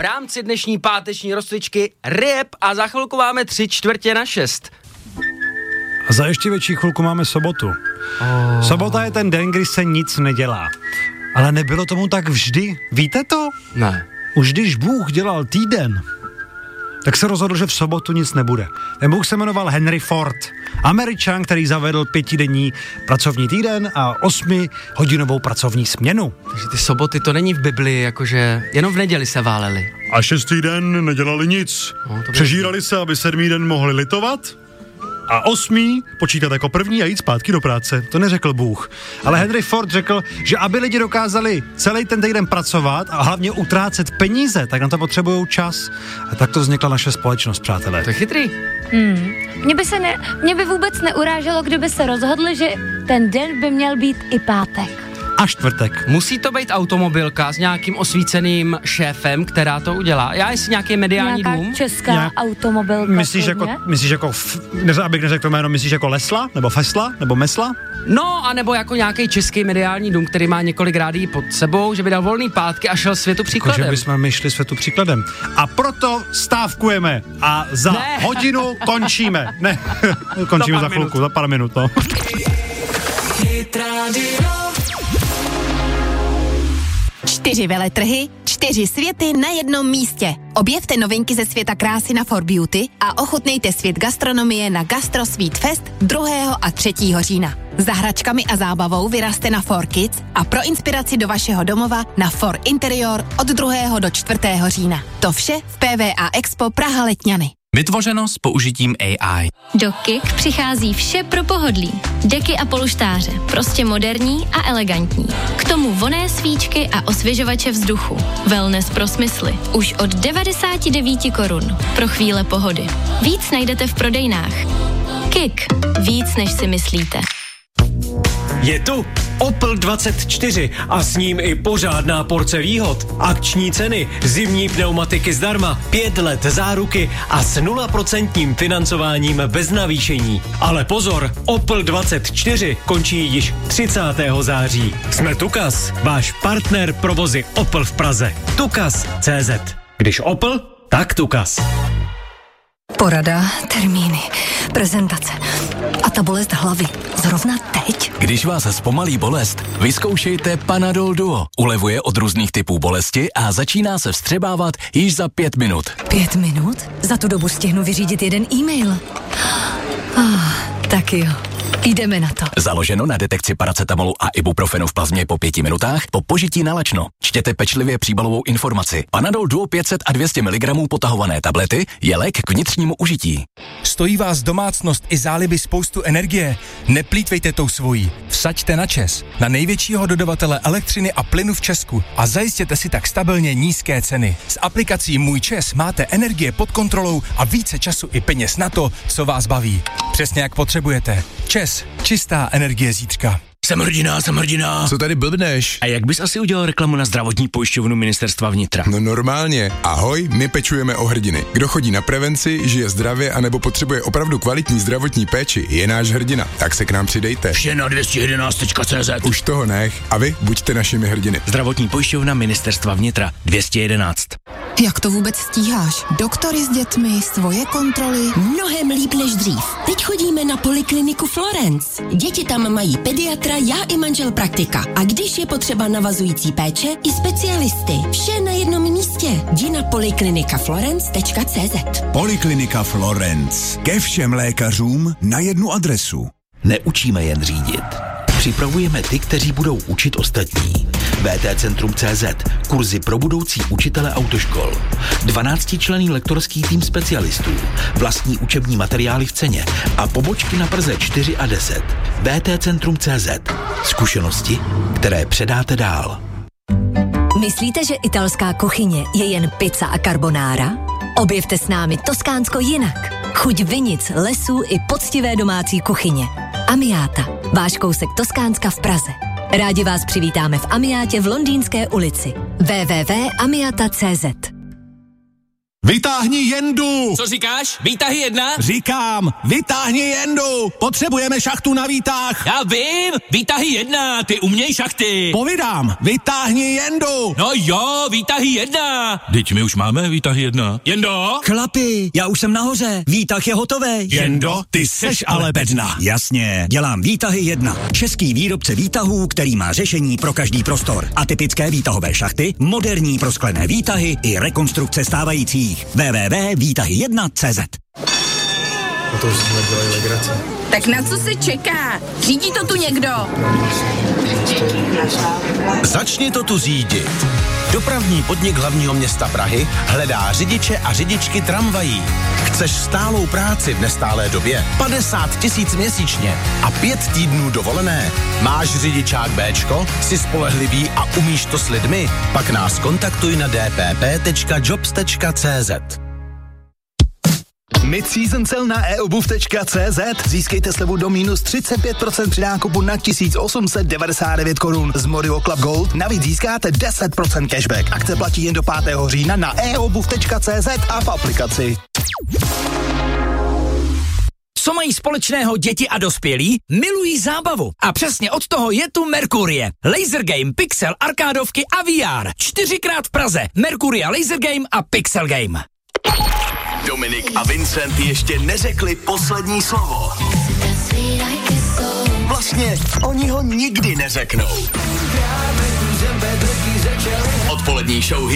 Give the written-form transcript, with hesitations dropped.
rámci dnešní páteční rozcvičky rap a za chvilku máme 5:45. A za ještě větší chvilku máme sobotu. Sobota je ten den, kdy se nic nedělá. Ale nebylo tomu tak vždy. Víte to? Ne. Už když Bůh dělal týden, tak se rozhodl, že v sobotu nic nebude. Ten Bůh se jmenoval Henry Ford. Američan, který zavedl 5denní pracovní týden a 8hodinovou pracovní směnu. Takže ty soboty to není v Biblii, jakože jenom v neděli se váleli. A 6. den nedělali nic. Přežírali se, aby 7. den mohli litovat. A 8. počítat jako první a jít zpátky do práce. To neřekl Bůh. Ale Henry Ford řekl, že aby lidi dokázali celý ten týden pracovat a hlavně utrácet peníze, tak na to potřebují čas. A tak to vznikla naše společnost, přátelé. To je chytrý. Mě by vůbec neuráželo, kdyby se rozhodli, že ten den by měl být i pátek. A čtvrtek. Musí to být automobilka s nějakým osvíceným šéfem, která to udělá. Já jestli nějaký mediální Nějaká dům. česká automobilka. Myslíš jako, abych neřekl to jméno, myslíš jako Lesla, nebo Fesla, nebo Mesla? No, anebo jako nějaký český mediální dům, který má několik rádií pod sebou, že by dal volný pátky a šel světu příkladem. Jako, že bychom my šli světu příkladem. A proto stávkujeme a za hodinu končíme. Ne, končíme za chvilku, za pár minut, no. 4 veletrhy, 4 světy na jednom místě. Objevte novinky ze světa krásy na For Beauty a ochutnejte svět gastronomie na Gastro Sweet Fest 2. a 3. října. Za hračkami a zábavou vyrazte na For Kids a pro inspiraci do vašeho domova na For Interior od 2. do 4. října. To vše v PVA Expo Praha Letňany. Vytvořeno s použitím AI. Do KIK přichází vše pro pohodlí. Deky a polštáře, prostě moderní a elegantní. K tomu vonné svíčky a osvěžovače vzduchu. Wellness pro smysly. Už od 99 korun. Pro chvíle pohody. Víc najdete v prodejnách. KIK. Víc, než si myslíte. Je tu Opel 24 a s ním i pořádná porce výhod. Akční ceny, zimní pneumatiky zdarma, 5 let záruky a s 0% financováním bez navýšení. Ale pozor, Opel 24 končí již 30. září. Jsme Tukas, váš partner provozy Opel v Praze. Tukas.cz. Když Opel, tak Tukas. Porada, termíny, prezentace a ta bolest hlavy. Zrovna teď? Když vás zpomalí bolest, vyzkoušejte Panadol Duo. Ulevuje od různých typů bolesti a začíná se vstřebávat již za 5 minut. 5 minut? Za tu dobu stihnu vyřídit jeden e-mail. Tak jo. Jdeme na to. Založeno na detekci paracetamolu a ibuprofenu v plazmě po 5 minutách po požití nalačno. Čtěte pečlivě příbalovou informaci. Panadol Duo 500 a 200 mg potahované tablety je lék k vnitřnímu užití. Stojí vás domácnost i záliby spoustu energie? Neplýtvejte tou svojí. Vsaďte na ČEZ, na největšího dodavatele elektřiny a plynu v Česku a zajistěte si tak stabilně nízké ceny. S aplikací Můj ČEZ máte energie pod kontrolou a více času i peněz na to, co vás baví. Přesně jak potřebujete. ČEZ. Čistá energie zítřka. Jsem hrdina. Co tady blbneš? A jak bys asi udělal reklamu na zdravotní pojišťovnu Ministerstva vnitra? No normálně. Ahoj, my pečujeme o hrdiny. Kdo chodí na prevenci, žije zdravě anebo potřebuje opravdu kvalitní zdravotní péči, je náš hrdina. Tak se k nám přidejte. Vše na 211.cz. Už toho nech. A vy buďte našimi hrdiny. Zdravotní pojišťovna Ministerstva vnitra 211. Jak to vůbec stíháš? Doktory s dětmi, svoje kontroly? Mnohem líp než dřív. Teď chodíme na polikliniku Florence. Děti tam mají pediatra, já i manžel praktika. A když je potřeba navazující péče, i specialisty. Vše na jednom místě. Jdi na poliklinikaflorence.cz. Poliklinika Florence. Ke všem lékařům na jednu adresu. Neučíme jen řídit. Připravujeme ty, kteří budou učit ostatní. VTCentrum.cz. Kurzy pro budoucí učitele autoškol. 12členný lektorský tým specialistů. Vlastní učební materiály v ceně. A pobočky na Praze 4 a 10. VTCentrum.cz. Zkušenosti, které předáte dál. Myslíte, že italská kuchyně je jen pizza a carbonara? Objevte s námi Toskánsko jinak. Chuť vinic, lesů i poctivé domácí kuchyně. Amiata, váš kousek Toskánska v Praze. Rádi vás přivítáme v Amiátě v Londýnské ulici. www.amiata.cz Vytáhni Jendu! Co říkáš? Výtahy 1? Říkám, vytáhni Jendu! Potřebujeme šachtu na výtah! Já vím, výtahy 1, ty uměj šachty. Povídám, vytáhni Jendu! No jo, výtahy 1. Teď my už máme výtahy 1. Jendo? Chlapi, já už jsem nahoře, výtah je hotový. Jendo, ty seš ale bedna. Jasně, dělám výtahy 1. Český výrobce výtahů, který má řešení pro každý prostor. Atypické výtahové šachty, moderní prosklené výtahy i rekonstrukce stávajících. www.výtahy1.cz. A to už jsme dělali legraci. Tak na co se čeká? Řídí to tu někdo? Začni to tu řídit. Dopravní podnik hlavního města Prahy hledá řidiče a řidičky tramvají. Chceš stálou práci v nestálé době? 50 000 měsíčně a 5 týdnů dovolené. Máš řidičák Bčko? Jsi spolehlivý a umíš to s lidmi? Pak nás kontaktuj na dpp.jobs.cz. Mid-season cel na eobuv.cz. Získejte slevu do minus 35% při nákupu na 1899 korun. Z Morio Club Gold navíc získáte 10% cashback. Akce platí jen do 5. října na eobuv.cz a v aplikaci. Co mají společného děti a dospělí? Milují zábavu. A přesně od toho je tu Merkurie. Laser Game, Pixel, arkádovky a VR. 4krát v Praze. Merkuria Laser Game a Pixel Game. Dominik a Vincent ještě neřekli poslední slovo. Vlastně oni ho nikdy neřeknou. Odpolední show